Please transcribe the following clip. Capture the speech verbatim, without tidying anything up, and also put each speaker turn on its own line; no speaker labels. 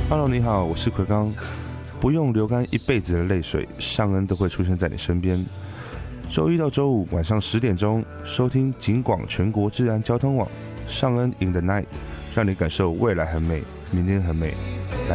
Hello， 你好，我是奎刚。不用流干一辈子的泪水，尚恩都会出现在你身边。周一到周五晚上十点钟，收听警广全国治安交通网，尚恩 in the night， 让你感受未来很美，明天很美。